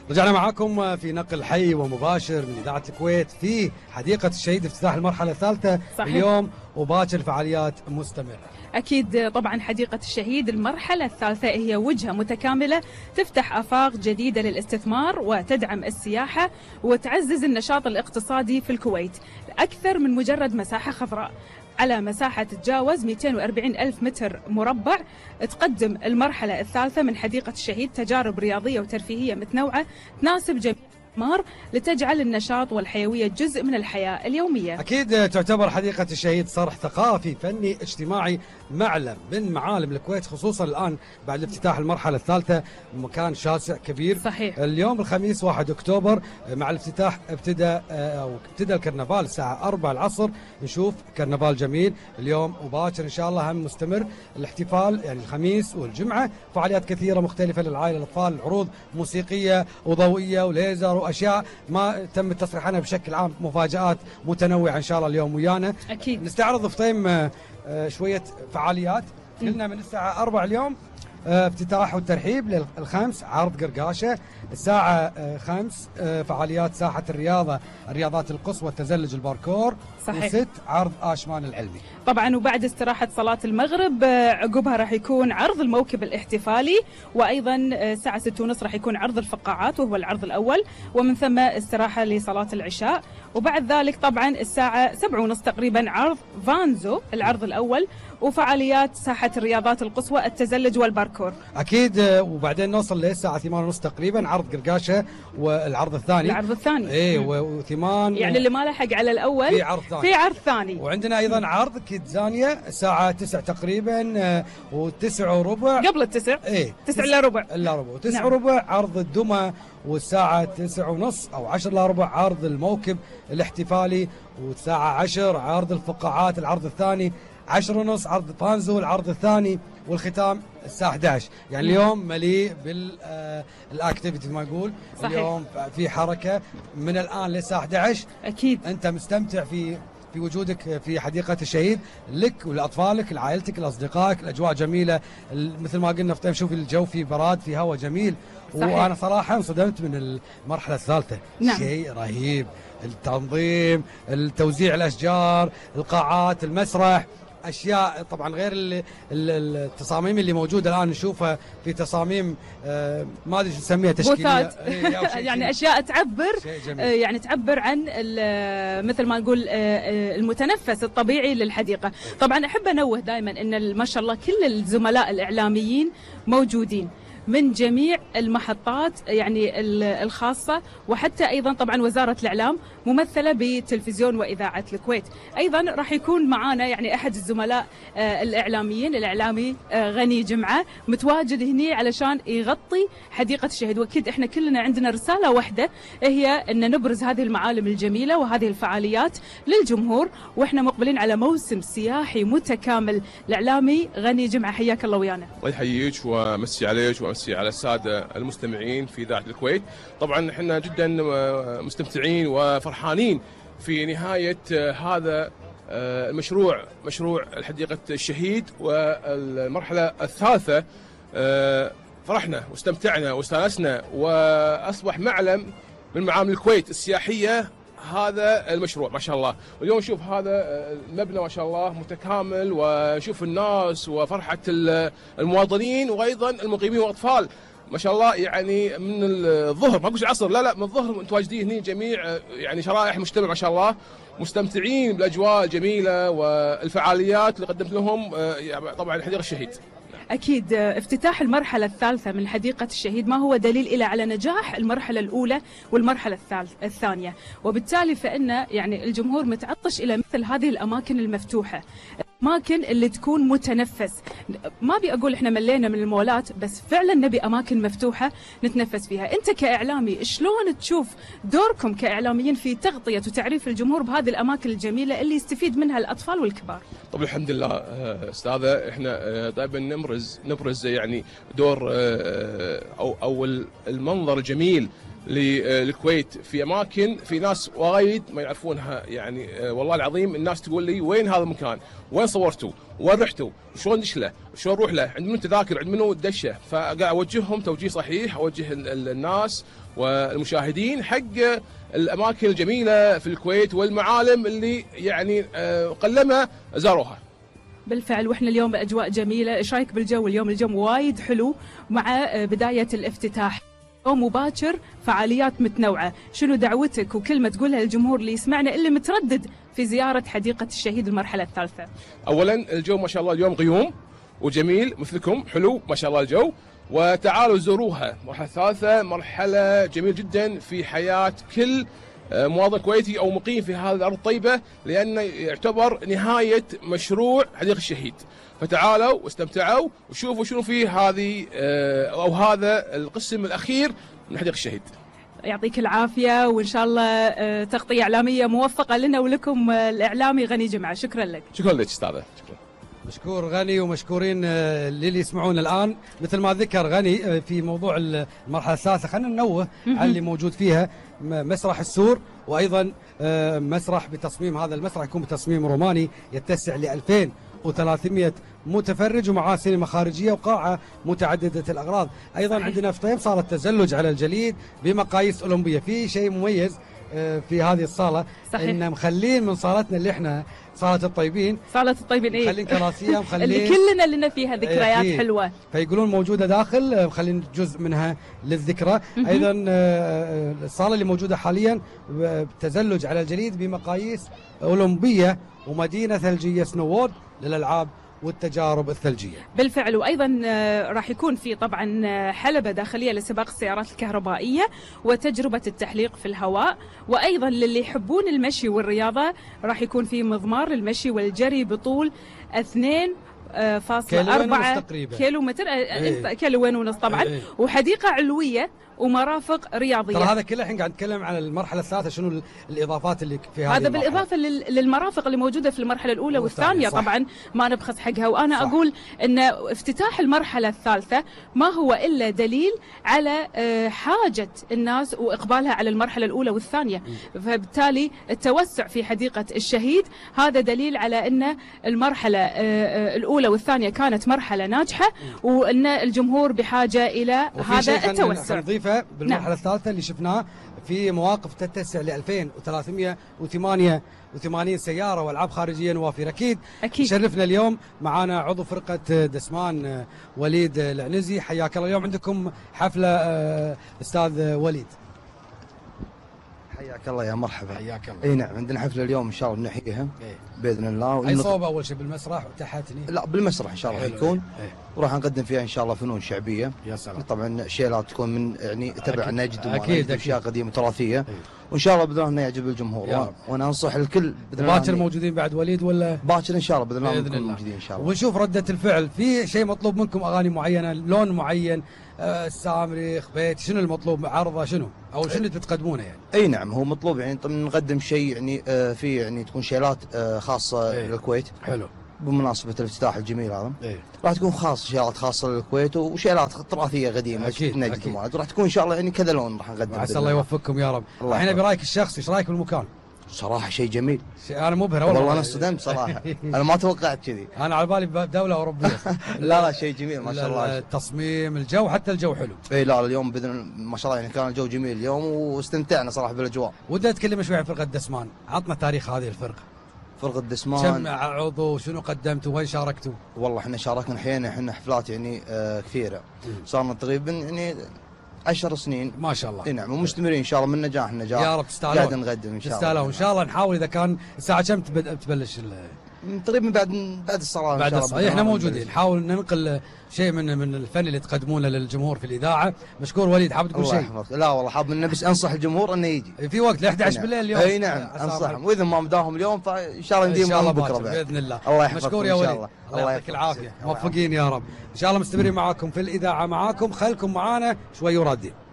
رجعنا معاكم في نقل حي ومباشر من إذاعة الكويت في حديقة الشهيد، افتتاح المرحلة الثالثة اليوم وباكر فعاليات مستمرة. أكيد طبعا حديقة الشهيد المرحلة الثالثة هي وجهة متكاملة تفتح آفاق جديدة للاستثمار وتدعم السياحة وتعزز النشاط الاقتصادي في الكويت. أكثر من مجرد مساحة خضراء، على مساحة تتجاوز 240 ألف متر مربع، تقدم المرحلة الثالثة من حديقة الشهيد تجارب رياضية وترفيهية متنوعة تناسب جميع الأعمار لتجعل النشاط والحيوية جزء من الحياة اليومية. أكيد تعتبر حديقة الشهيد صرح ثقافي فني اجتماعي معلم من معالم الكويت، خصوصا الآن بعد افتتاح المرحلة الثالثة، مكان شاسع كبير. صحيح. اليوم الخميس 1 أكتوبر مع الافتتاح ابتدى الكرنفال الساعة 4 العصر، نشوف كرنفال جميل اليوم وباكر إن شاء الله هم مستمر الاحتفال، يعني الخميس والجمعة فعاليات كثيرة مختلفة للعائلة والأطفال، عروض موسيقية وضوئية وليزر وأشياء ما تم التصريح عنها بشكل عام، مفاجآت متنوعة إن شاء الله اليوم ويانا. أكيد نستعرض في طيم شوية فعاليات. قلنا من الساعة 4 اليوم افتتاح والترحيب للخمس عرض قرقاشة، الساعة 5 فعاليات ساحة الرياضات القصوى التزلج الباركور. صحيح. و6 عرض آشمان العلمي. طبعا وبعد استراحة صلاة المغرب عقبها راح يكون عرض الموكب الاحتفالي، وأيضا الساعة 6:30 راح يكون عرض الفقاعات وهو العرض الأول، ومن ثم استراحة لصلاة العشاء. وبعد ذلك طبعا الساعة 7:30 تقريبا عرض فانزو العرض الأول، وفعاليات ساحة الرياضات القصوى التزلج والباركور. أكيد. وبعدين نوصل للساعة 8:30 تقريبا عرض قرقاشة والعرض الثاني. العرض الثاني إيه وثمان، يعني اللي ما لحق على الأول في عرض ثاني. وعندنا أيضا عرض كيدزانيا الساعة 9 تقريبا و9:15 قبل التسع. إيه 9 إلا ربع. و9 نعم. وربع عرض الدمى، والساعة 9:30 أو 10 إلا ربع عرض الموكب الاحتفالي، والساعة 10 عرض الفقاعات العرض الثاني، 10:30 عرض فانزو العرض الثاني، والختام الساعة 11. يعني اليوم مليء بالاكتيفيتي ما يقول. صحيح. اليوم في حركة من الآن للساعة 11. أكيد أنت مستمتع في وجودك في حديقة الشهيد، لك ولأطفالك لعائلتك لأصدقائك، الأجواء جميلة مثل ما قلنا في شوف الجو في براد في هواء جميل. صحيح. وأنا صراحة انصدمت من المرحلة الثالثة. نعم. شيء رهيب، التنظيم، التوزيع الأشجار، القاعات، المسرح، اشياء طبعا غير التصاميم اللي موجوده الان نشوفها في تصاميم ما ادري شو نسميها، تشكيليه يعني اشياء تعبر يعني تعبر عن مثل ما نقول المتنفس الطبيعي للحديقه. طبعا احب انوه دائما ان ما شاء الله كل الزملاء الاعلاميين موجودين من جميع المحطات يعني الخاصة، وحتى أيضا طبعا وزارة الإعلام ممثلة بتلفزيون وإذاعة الكويت. أيضا راح يكون معانا يعني أحد الزملاء الإعلاميين، الإعلامي غني جمعة، متواجد هني علشان يغطي حديقة الشهيد. وأكيد إحنا كلنا عندنا رسالة واحدة، هي أن نبرز هذه المعالم الجميلة وهذه الفعاليات للجمهور، وإحنا مقبلين على موسم سياحي متكامل. الإعلامي غني جمعة، حياك الله ويانا. الله يحييك ومسي عليك ومسي على السادة المستمعين في إذاعة الكويت. طبعا احنا جدا مستمتعين وفرحانين في نهاية هذا المشروع، مشروع حديقة الشهيد والمرحلة الثالثة. فرحنا واستمتعنا واستانسنا وأصبح معلم من معالم الكويت السياحية هذا المشروع ما شاء الله. واليوم نشوف هذا المبنى ما شاء الله متكامل، ونشوف الناس وفرحة المواطنين وأيضا المقيمين والأطفال ما شاء الله. يعني من الظهر ما أقول العصر، لا من الظهر متواجدين هنا جميع يعني شرائح مجتمع ما شاء الله، مستمتعين بالأجواء الجميلة والفعاليات اللي قدمت لهم طبعا حديقة الشهيد. أكيد افتتاح المرحلة الثالثة من حديقة الشهيد ما هو دليل إلا على نجاح المرحلة الأولى والمرحلة الثانية، وبالتالي فإن يعني الجمهور متعطش إلى مثل هذه الأماكن المفتوحة، أماكن اللي تكون متنفس. ما بي أقول إحنا ملينا من المولات، بس فعلا نبي أماكن مفتوحة نتنفس فيها. أنت كإعلامي شلون تشوف دوركم كإعلاميين في تغطية وتعريف الجمهور بهذه الأماكن الجميلة اللي يستفيد منها الأطفال والكبار؟ طب الحمد لله أستاذة، إحنا دائما نبرز يعني دور أو المنظر الجميل للكويت في اماكن في ناس وايد ما يعرفونها، يعني والله العظيم الناس تقول لي وين هذا المكان؟ وين صورتوا؟ وين رحتوا؟ شلون ندش له؟ شلون نروح له؟ عند منو تذاكر؟ عند منو الدشه؟ فقاعد اوجههم توجيه صحيح، اوجه الناس والمشاهدين حق الاماكن الجميله في الكويت والمعالم اللي يعني قلما زاروها. بالفعل، واحنا اليوم باجواء جميله. ايش رايك بالجو اليوم؟ الجو وايد حلو مع بدايه الافتتاح، يوم مباكر، فعاليات متنوعه. شنو دعوتك وكلمه تقولها للجمهور اللي يسمعنا اللي متردد في زياره حديقه الشهيد المرحله الثالثه؟ اولا الجو ما شاء الله اليوم غيوم وجميل مثلكم، حلو ما شاء الله الجو، وتعالوا زوروها. المرحله الثالثه مرحله جميل جدا في حياه كل مواطن كويتي او مقيم في هذه الارض الطيبه، لانه يعتبر نهايه مشروع حديقه الشهيد. فتعالوا واستمتعوا وشوفوا شنو في هذه او هذا القسم الاخير من حديقه الشهيد. يعطيك العافيه، وان شاء الله تغطيه اعلاميه موفقه لنا ولكم الاعلامي غني جمعه. شكرا لك. شكرا لك استاذه. شكرا. مشكور غني، ومشكورين للي يسمعون الان. مثل ما ذكر غني في موضوع المرحله الثالثه، خلينا ننوه على اللي موجود فيها. مسرح السور، وايضا مسرح بتصميم، هذا المسرح يكون بتصميم روماني يتسع ل 2300 متفرج، ومعاه سينما خارجيه وقاعه متعدده الاغراض. ايضا عندنا في طيب صاله تزلج على الجليد بمقاييس اولمبيه. في شيء مميز في هذه الصاله، صحيح. ان مخلين من صالتنا اللي احنا صالة الطيبين، صالة الطيبين، ايه، مخلين كراسية، مخلين اللي كلنا لنا فيها ذكريات حلوة، فيقولون موجودة داخل، مخلين جزء منها للذكرى. أيضا الصالة اللي موجودة حاليا تزلج على الجليد بمقاييس أولمبية ومدينة ثلجية سنوورد للألعاب والتجارب الثلجية. بالفعل، وأيضا راح يكون في طبعا حلبة داخلية لسباق السيارات الكهربائية وتجربة التحليق في الهواء. وأيضا للي يحبون المشي والرياضة راح يكون في مضمار للمشي والجري بطول 2.4 كيلومتر، كيلوين ونص طبعا، وحديقة علوية ومرافق رياضيه. ترى هذا كله الحين قاعد نتكلم عن المرحله الثالثه، شنو الاضافات اللي في هذه هذا بالاضافه للمرافق اللي موجوده في المرحله الاولى والثانيه. طبعا ما نبخس حقها، وانا صح. اقول ان افتتاح المرحله الثالثه ما هو الا دليل على حاجه الناس واقبالها على المرحله الاولى والثانيه. فبالتالي التوسع في حديقه الشهيد هذا دليل على ان المرحله الاولى والثانيه كانت مرحله ناجحه، وان الجمهور بحاجه الى هذا التوسع. بالمرحلة الثالثة اللي شفناه في مواقف تتسع ل 2388 سيارة والعاب خارجية وافرة. أكيد شرفنا اليوم معانا عضو فرقة دسمان وليد العنزي، حياك الله. اليوم عندكم حفلة أستاذ وليد. حياك الله يا مرحبا. حياك الله. اي نعم، عندنا حفله اليوم ان شاء الله بنحييها باذن الله. اي صوب اول شيء بالمسرح وتحتني؟ لا بالمسرح ان شاء الله يكون. وراح نقدم فيها ان شاء الله فنون شعبيه. يا سلام. طبعا شيلات تكون من يعني تبع نجد، اكيد اشياء قديمه تراثيه. وان شاء الله باذن الله انه يعجب الجمهور. وانا انصح الكل باذن الله. باكر موجودين بعد وليد ولا؟ باكر ان شاء الله باذن الله نكون موجودين ان شاء الله. ونشوف رده الفعل. في شيء مطلوب منكم، اغاني معينه، لون معين، السامري، خبيت، شنو المطلوب؟ عرضه شنو او شنو اللي بتقدمونه يعني؟ اي نعم، هو مطلوب يعني نقدم شيء يعني في يعني تكون شيلات خاصه للكويت. حلو. بمناسبه الافتتاح الجميل هذا. راح تكون شيلات خاصه للكويت وشيلات تراثيه قديمه نجد ومعاد. راح تكون ان شاء الله يعني كذا لون راح نقدم. عسى الله يوفقكم يا رب. الحين برايك الشخصي، ايش رايك بالمكان؟ صراحه شيء جميل. انا مبهر والله انا انصدمت صراحه. انا ما توقعت كذي. انا على بالي بدوله اوروبيه. لا شيء جميل ما شاء الله. التصميم، الجو، حتى الجو حلو. اي لا اليوم ما شاء الله يعني كان الجو جميل اليوم واستمتعنا صراحه بالاجواء. ودي اتكلم شوي عن فرقه دسمان. عطنا تاريخ هذه الفرقه. فرقه دسمان كم عضو، شنو قدمتوا، وين شاركتوا؟ والله احنا شاركنا احنا حفلات يعني كثيره. صارنا تقريبا يعني 10 سنين ما شاء الله. اي نعم، ومستمرين ان شاء الله من نجاح لنجاح. يا رب تستاهلون. قاعد نقدم ان شاء الله. تستاهلون ان شاء الله. نحاول اذا كان الساعه كم تبلش تقريبا بعد الصلاه. بعد الصلاه احنا موجودين، نحاول ننقل شيء من الفن اللي تقدمونه للجمهور في الاذاعه. مشكور وليد، حاب تقول شيء؟ لا والله حاب انه بس انصح الجمهور انه يجي في وقت ل 11 بالليل اليوم. اي نعم انصحهم، واذا ما مداهم اليوم فان شاء الله نديم بكره باذن الله. الله يحفظك. مشكور يا وليد، الله يعطيك العافيه، موفقين يا رب. ان شاء الله مستمرين معاكم في الاذاعه. معاكم خلكم معانا شوي ورادين.